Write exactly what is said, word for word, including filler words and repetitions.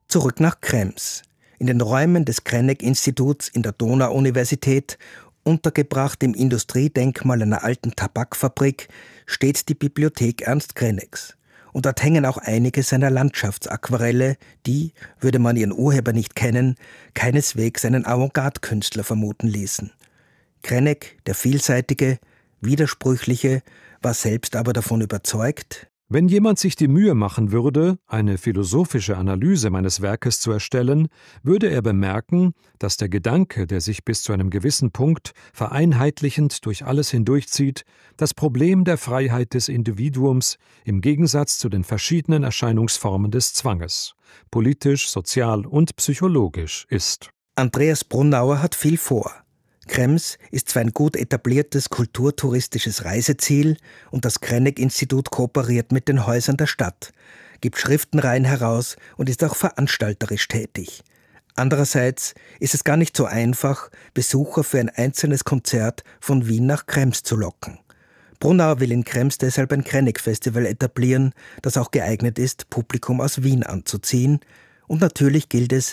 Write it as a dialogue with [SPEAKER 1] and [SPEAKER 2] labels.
[SPEAKER 1] Zurück nach Krems. In den Räumen des Krennek-Instituts in der Donau-Universität, untergebracht im Industriedenkmal einer alten Tabakfabrik, steht die Bibliothek Ernst Kreneks. Und dort hängen auch einige seiner Landschaftsaquarelle, die, würde man ihren Urheber nicht kennen, keineswegs einen Avantgarde-Künstler vermuten ließen. Krennek, der Vielseitige, Widersprüchliche, war selbst aber davon überzeugt:
[SPEAKER 2] Wenn jemand sich die Mühe machen würde, eine philosophische Analyse meines Werkes zu erstellen, würde er bemerken, dass der Gedanke, der sich bis zu einem gewissen Punkt vereinheitlichend durch alles hindurchzieht, das Problem der Freiheit des Individuums im Gegensatz zu den verschiedenen Erscheinungsformen des Zwanges, politisch, sozial und psychologisch ist.
[SPEAKER 1] Andreas Brunauer hat viel vor. Krems ist zwar ein gut etabliertes kulturtouristisches Reiseziel und das Krennek-Institut kooperiert mit den Häusern der Stadt, gibt Schriftenreihen heraus und ist auch veranstalterisch tätig. Andererseits ist es gar nicht so einfach, Besucher für ein einzelnes Konzert von Wien nach Krems zu locken. Brunauer will in Krems deshalb ein Krennek-Festival etablieren, das auch geeignet ist, Publikum aus Wien anzuziehen. Und natürlich gilt es,